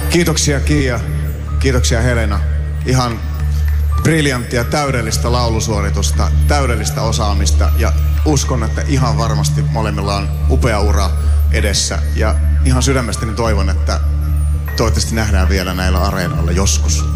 Kiitoksia Kiia, kiitoksia Helena. Ihan briljanttia, täydellistä laulusuoritusta, täydellistä osaamista ja uskon, että ihan varmasti molemmilla on upea ura edessä. Ja ihan sydämestäni toivon, että toivottavasti nähdään vielä näillä areenoilla joskus.